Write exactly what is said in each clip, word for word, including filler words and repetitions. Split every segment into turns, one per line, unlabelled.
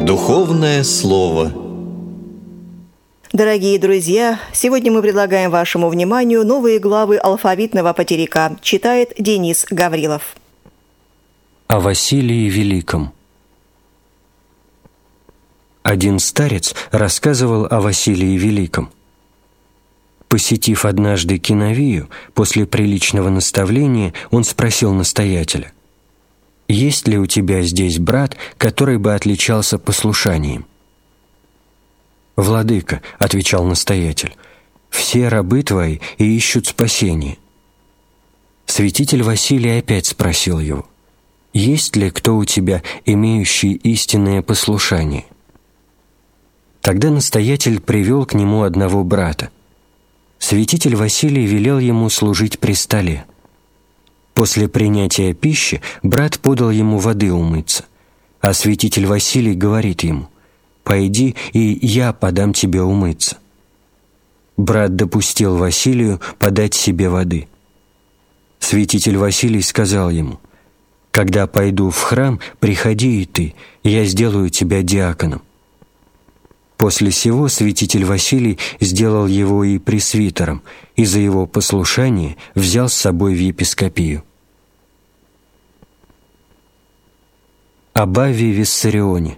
Духовное слово.
Дорогие друзья, сегодня мы предлагаем вашему вниманию новые главы алфавитного потеряка. Читает Денис Гаврилов.
О Василии Великом. Один старец рассказывал о Василии Великом. Посетив однажды Киновию, после приличного наставления он спросил настоятеля: «Есть ли у тебя здесь брат, который бы отличался послушанием?» «Владыка», — отвечал настоятель, — «все рабы твои и ищут спасения». Святитель Василий опять спросил его: «Есть ли кто у тебя, имеющий истинное послушание?» Тогда настоятель привел к нему одного брата. Святитель Василий велел ему служить при столе. После принятия пищи брат подал ему воды умыться, а святитель Василий говорит ему: «Пойди, и я подам тебе умыться». Брат допустил Василию подать себе воды. Святитель Василий сказал ему: «Когда пойду в храм, приходи и ты, я сделаю тебя диаконом». После сего святитель Василий сделал его и пресвитером, и за его послушание взял с собой в епископию. Об Авве Виссарионе.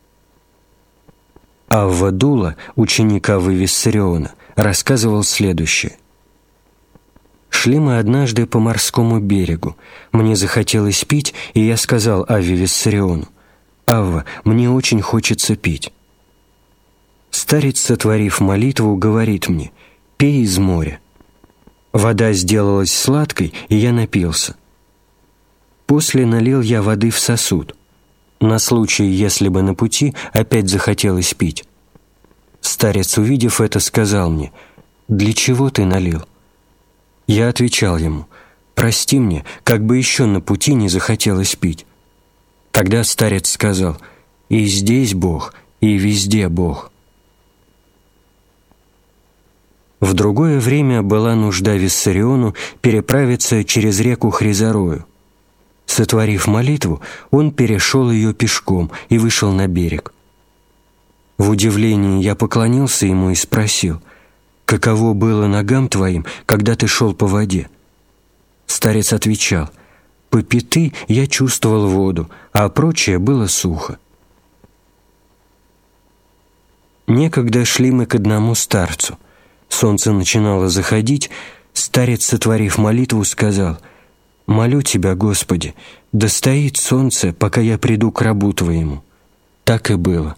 Авва Дула, ученик Аввы Виссариона, рассказывал следующее. «Шли мы однажды по морскому берегу. Мне захотелось пить, и я сказал Авве Виссариону: «Авва, мне очень хочется пить». Старец, сотворив молитву, говорит мне: «Пей из моря». Вода сделалась сладкой, и я напился. После налил я воды в сосуд, на случай, если бы на пути опять захотелось пить. Старец, увидев это, сказал мне: «Для чего ты налил?» Я отвечал ему: «Прости мне, как бы еще на пути не захотелось пить». Тогда старец сказал: «И здесь Бог, и везде Бог». В другое время была нужда Виссариону переправиться через реку Хризарою. Сотворив молитву, он перешел ее пешком и вышел на берег. В удивлении я поклонился ему и спросил: «Каково было ногам твоим, когда ты шел по воде?» Старец отвечал: «По пяты я чувствовал воду, а прочее было сухо». Некогда шли мы к одному старцу. Солнце начинало заходить. Старец, сотворив молитву, сказал: «Молю тебя, Господи, да стоит солнце, пока я приду к рабу твоему». Так и было.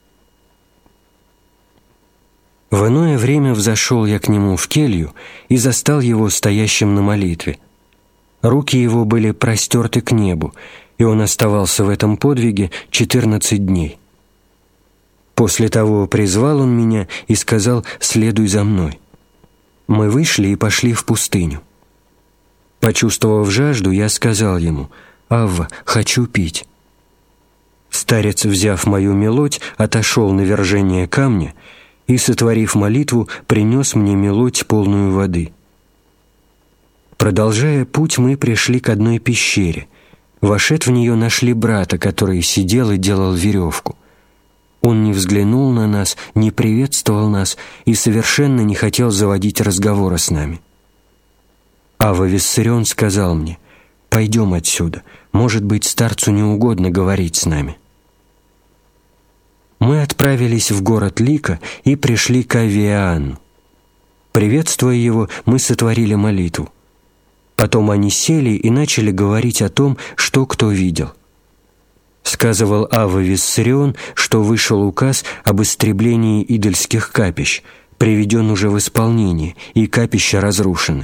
В иное время взошел я к нему в келью и застал его стоящим на молитве. Руки его были простерты к небу, и он оставался в этом подвиге четырнадцать дней. После того призвал он меня и сказал: «Следуй за мной». Мы вышли и пошли в пустыню. Почувствовав жажду, я сказал ему: «Авва, хочу пить». Старец, взяв мою мелоть, отошел на вержение камня и, сотворив молитву, принес мне мелоть полную воды. Продолжая путь, мы пришли к одной пещере. Вошед в нее, нашли брата, который сидел и делал веревку. Он не взглянул на нас, не приветствовал нас и совершенно не хотел заводить разговора с нами. Авва Виссарион сказал мне: «Пойдем отсюда, может быть, старцу не угодно говорить с нами». Мы отправились в город Лика и пришли к Авве Иоанну. Приветствуя его, мы сотворили молитву. Потом они сели и начали говорить о том, что кто видел. Сказывал Авва Виссарион, что вышел указ об истреблении идольских капищ, приведен уже в исполнение, и капища разрушены.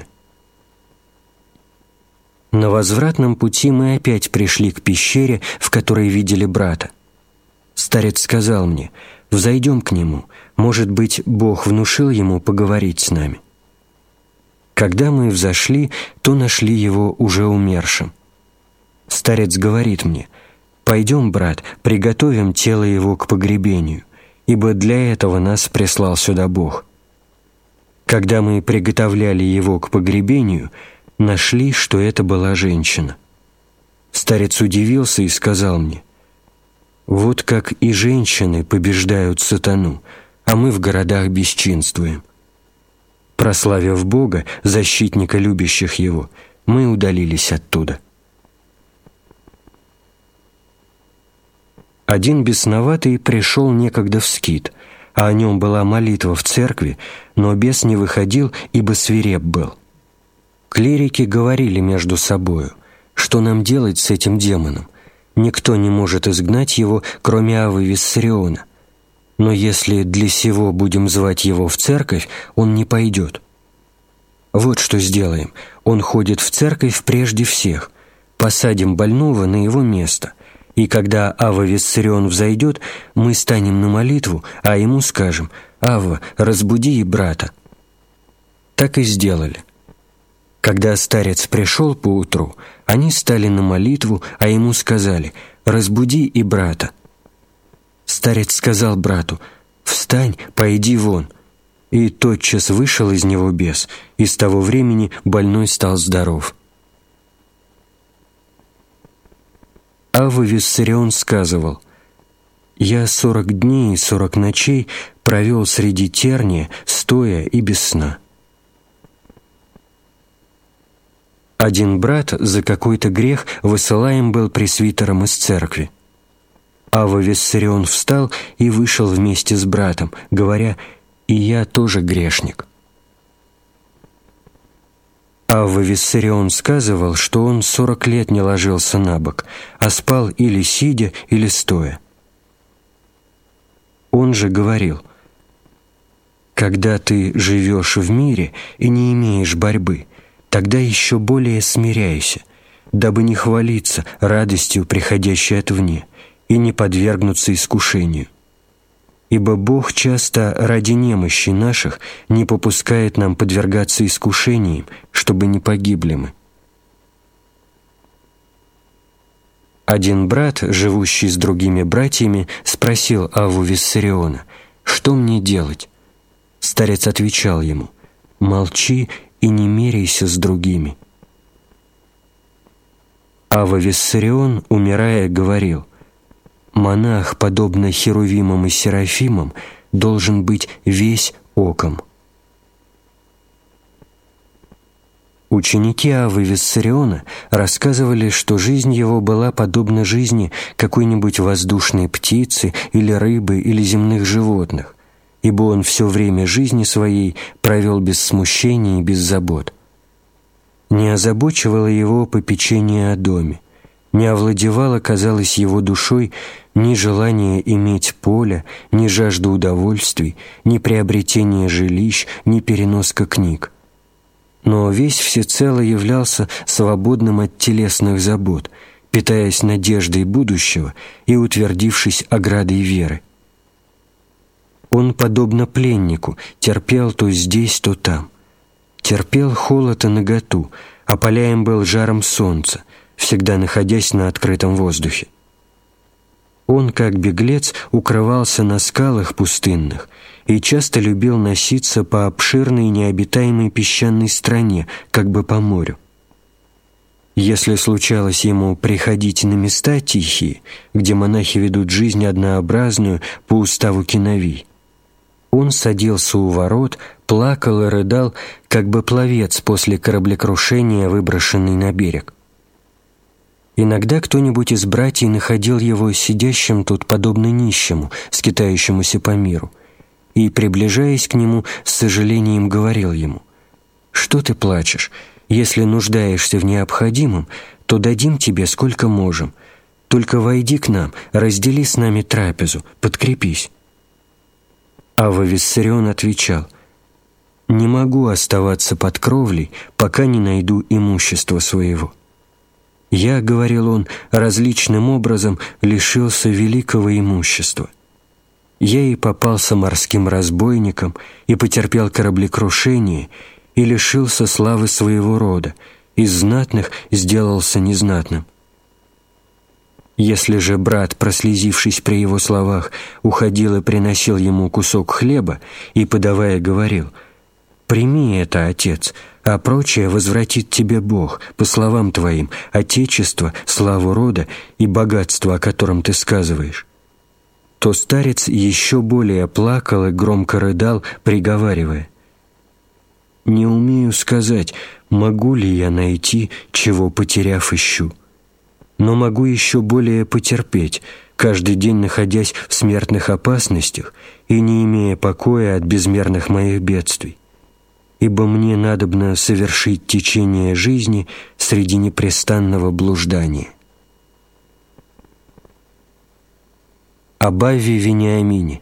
На возвратном пути мы опять пришли к пещере, в которой видели брата. Старец сказал мне: «Взойдем к нему, может быть, Бог внушил ему поговорить с нами». Когда мы взошли, то нашли его уже умершим. Старец говорит мне: «Пойдем, брат, приготовим тело его к погребению, ибо для этого нас прислал сюда Бог». Когда мы приготовляли его к погребению, нашли, что это была женщина. Старец удивился и сказал мне: Вот как и женщины побеждают сатану, а мы в городах бесчинствуем. Прославив Бога, защитника любящих Его, мы удалились оттуда. Один бесноватый пришел некогда в скит, а о нем была молитва в церкви, но бес не выходил, ибо свиреп был. Клирики говорили между собою, что нам делать с этим демоном. Никто не может изгнать его, кроме Авы Виссариона. Но если для сего будем звать его в церковь, он не пойдет. Вот что сделаем. Он ходит в церковь прежде всех. Посадим больного на его место. И когда Ава Виссарион взойдет, мы станем на молитву, а ему скажем: «Ава, разбуди и брата». Так и сделали. Когда старец пришел поутру, они стали на молитву, а ему сказали: «Разбуди и брата». Старец сказал брату: «Встань, пойди вон». И тотчас вышел из него бес, и с того времени больной стал здоров. Ава Виссарион сказывал: «Я сорок дней и сорок ночей провел среди терния, стоя и без сна». Один брат за какой-то грех высылаем был пресвитером из церкви. Ава Виссарион встал и вышел вместе с братом, говоря: «И я тоже грешник». Ава Виссарион сказывал, что он сорок лет не ложился на бок, а спал или сидя, или стоя. Он же говорил: «Когда ты живешь в мире и не имеешь борьбы, тогда еще более смиряйся, дабы не хвалиться радостью, приходящей отвне, и не подвергнуться искушению. Ибо Бог часто ради немощи наших не попускает нам подвергаться искушениям, чтобы не погибли мы». Один брат, живущий с другими братьями, спросил Аву Виссариона: «Что мне делать?» Старец отвечал ему: «Молчи и не меряйся с другими». Ава Виссарион, умирая, говорил: «Монах, подобно херувимам и серафимам, должен быть весь оком». Ученики Авы Виссариона рассказывали, что жизнь его была подобна жизни какой-нибудь воздушной птицы или рыбы или земных животных, ибо он все время жизни своей провел без смущения и без забот. Не озабочивало его попечение о доме, не овладевало, казалось, его душой ни желание иметь поля, ни жажда удовольствий, ни приобретение жилищ, ни переноска книг. Но весь всецело являлся свободным от телесных забот, питаясь надеждой будущего и утвердившись оградой веры. Он, подобно пленнику, терпел то здесь, то там. Терпел холод и наготу, опаляем был жаром солнца, всегда находясь на открытом воздухе. Он, как беглец, укрывался на скалах пустынных и часто любил носиться по обширной необитаемой песчаной стране, как бы по морю. Если случалось ему приходить на места тихие, где монахи ведут жизнь однообразную по уставу Киновий, он садился у ворот, плакал и рыдал, как бы пловец после кораблекрушения, выброшенный на берег. Иногда кто-нибудь из братьев находил его сидящим тут подобно нищему, скитающемуся по миру, и, приближаясь к нему, с сожалением говорил ему: «Что ты плачешь? Если нуждаешься в необходимом, то дадим тебе сколько можем. Только войди к нам, раздели с нами трапезу, подкрепись». Ава Виссарион отвечал: «Не могу оставаться под кровлей, пока не найду имущества своего. Я, — говорил он, — различным образом лишился великого имущества. Я и попался морским разбойником, и потерпел кораблекрушение, и лишился славы своего рода, из знатных сделался незнатным. Если же брат, прослезившись при его словах, уходил и приносил ему кусок хлеба и, подавая, говорил: «Прими это, отец, а прочее возвратит тебе Бог, по словам твоим, отечество, славу рода и богатство, о котором ты сказываешь», то старец еще более плакал и громко рыдал, приговаривая: «Не умею сказать, могу ли я найти, чего, потеряв, ищу, но могу еще более потерпеть, каждый день находясь в смертных опасностях и не имея покоя от безмерных моих бедствий, ибо мне надобно совершить течение жизни среди непрестанного блуждания». Об Авве Вениамине.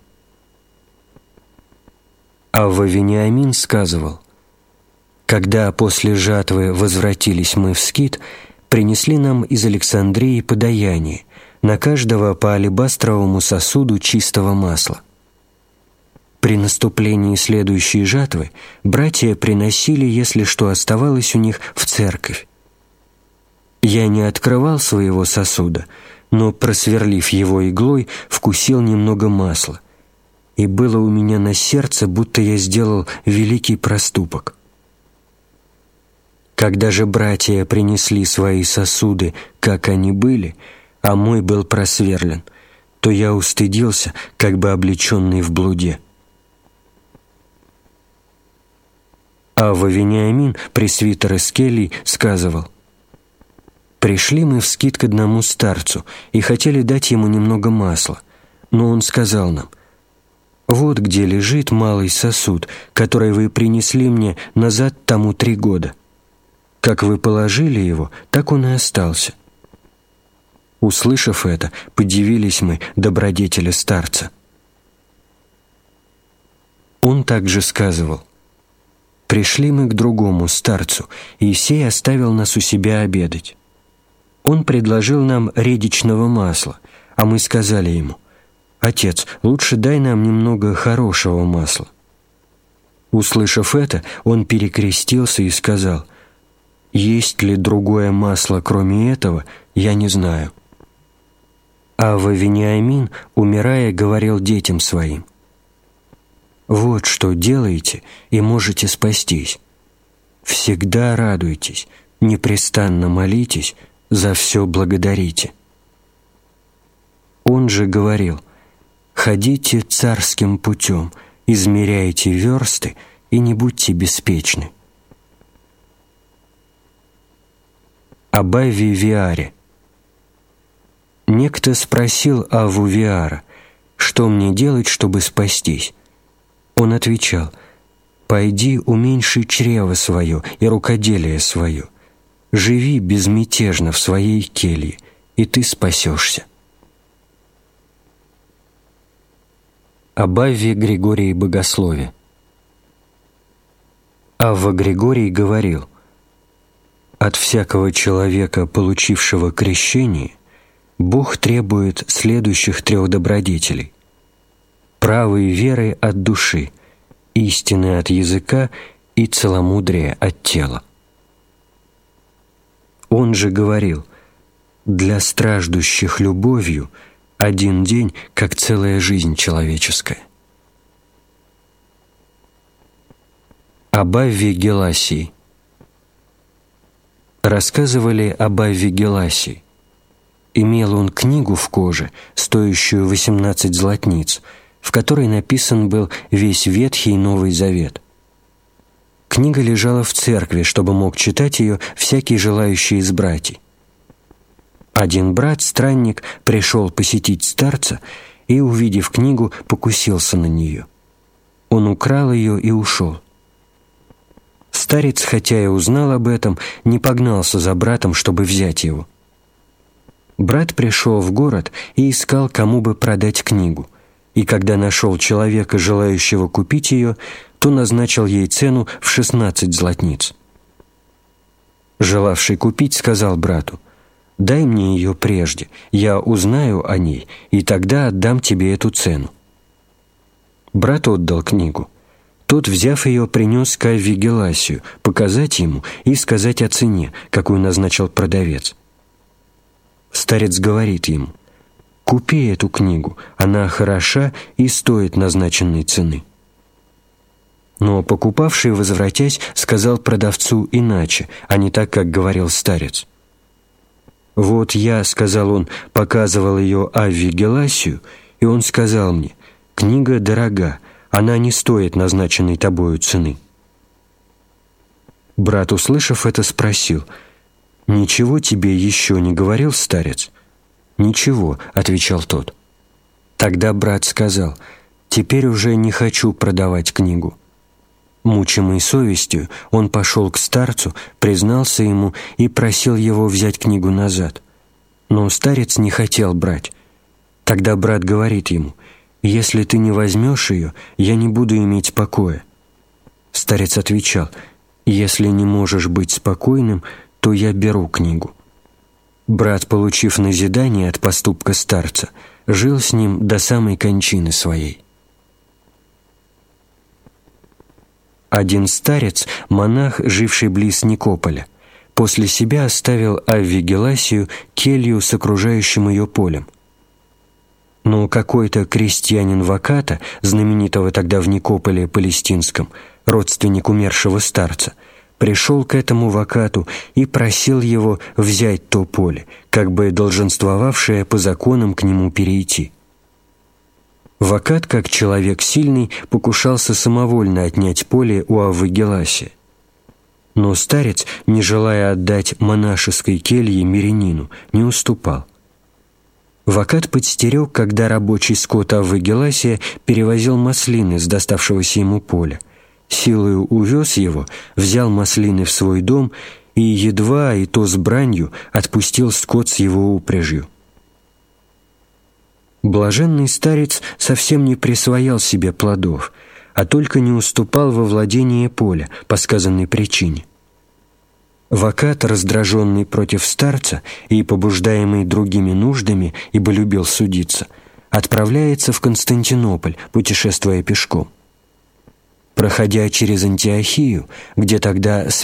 Авва Вениамин сказывал: «Когда после жатвы возвратились мы в Скит, принесли нам из Александрии подаяние, на каждого по алебастровому сосуду чистого масла. При наступлении следующей жатвы братья приносили, если что оставалось у них, в церковь. Я не открывал своего сосуда, но, просверлив его иглой, вкусил немного масла, и было у меня на сердце, будто я сделал великий проступок. Когда же братья принесли свои сосуды, как они были, а мой был просверлен, то я устыдился, как бы облеченный в блуде». Авва Вениамин, пресвитер из келий, сказывал: «Пришли мы в Скит к одному старцу и хотели дать ему немного масла, но он сказал нам: вот где лежит малый сосуд, который вы принесли мне назад тому три года. Как вы положили его, так он и остался». Услышав это, подивились мы добродетели старца. Он также сказывал: «Пришли мы к другому старцу, и сей оставил нас у себя обедать. Он предложил нам редичного масла, а мы сказали ему: «Отец, лучше дай нам немного хорошего масла». Услышав это, он перекрестился и сказал: «Есть ли другое масло, кроме этого, я не знаю». Авва Вениамин, умирая, говорил детям своим: «Вот что делаете, и можете спастись. Всегда радуйтесь, непрестанно молитесь, за все благодарите». Он же говорил: «Ходите царским путем, измеряйте версты и не будьте беспечны». Об Авве Виаре. Некто спросил Авву Виара: «Что мне делать, чтобы спастись?» Он отвечал: «Пойди уменьши чрево свое и рукоделие свое, живи безмятежно в своей келье, и ты спасешься». Об Авве Григории Богослове. Авва Григорий говорил: «От всякого человека, получившего крещение, Бог требует следующих трех добродетелей: правой веры от души, истины от языка и целомудрия от тела». Он же говорил: «Для страждущих любовью один день, как целая жизнь человеческая». Об Авве Геласии. Рассказывали об Авве Геласии. Имел он книгу в коже, стоящую восемнадцать златниц, в которой написан был весь Ветхий и Новый Завет. Книга лежала в церкви, чтобы мог читать ее всякий желающий из братьев. Один брат-странник пришел посетить старца и, увидев книгу, покусился на нее. Он украл ее и ушел. Старец, хотя и узнал об этом, не погнался за братом, чтобы взять его. Брат пришел в город и искал, кому бы продать книгу, и когда нашел человека, желающего купить ее, то назначил ей цену в шестнадцать златниц. Желавший купить сказал брату: «Дай мне ее прежде, я узнаю о ней, и тогда отдам тебе эту цену». Брат отдал книгу. Тот, взяв ее, принес к Авве Геласию, показать ему и сказать о цене, какую назначил продавец. Старец говорит ему: «Купи эту книгу, она хороша и стоит назначенной цены». Но покупавший, возвратясь, сказал продавцу иначе, а не так, как говорил старец. «Вот я, — сказал он, — показывал ее Авве Геласию, и он сказал мне: «Книга дорога, она не стоит назначенной тобою цены». Брат, услышав это, спросил: «Ничего тебе еще не говорил старец?» «Ничего», — отвечал тот. Тогда брат сказал: «Теперь уже не хочу продавать книгу». Мучимый совестью, он пошел к старцу, признался ему и просил его взять книгу назад. Но старец не хотел брать. Тогда брат говорит ему: «Если ты не возьмешь ее, я не буду иметь покоя». Старец отвечал: «Если не можешь быть спокойным, то я беру книгу». Брат, получив назидание от поступка старца, жил с ним до самой кончины своей. Один старец, монах, живший близ Никополя, после себя оставил Авве Геласию келью с окружающим ее полем. Но какой-то крестьянин Ваката, знаменитого тогда в Никополе палестинском, родственник умершего старца, пришел к этому Вакату и просил его взять то поле, как бы долженствовавшее по законам к нему перейти. Вакат, как человек сильный, покушался самовольно отнять поле у Аввы Геласия. Но старец, не желая отдать монашеской келье мирянину, не уступал. Вакат подстерег, когда рабочий скот Аввы Геласия перевозил маслины с доставшегося ему поля, силою увез его, взял маслины в свой дом и едва, и то с бранью, отпустил скот с его упряжью. Блаженный старец совсем не присвоял себе плодов, а только не уступал во владение поля по сказанной причине. Вакат, раздраженный против старца и побуждаемый другими нуждами, ибо любил судиться, отправляется в Константинополь, путешествуя пешком. Проходя через Антиохию, где тогда